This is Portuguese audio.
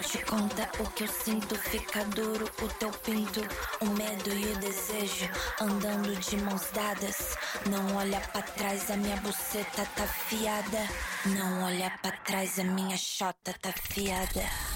te contar o que eu sinto, fica duro o teu pinto. O medo e o desejo andando de mãos dadas. Não olha pra trás, a minha buceta tá fiada. Não olha pra trás, a minha chota tá fiada.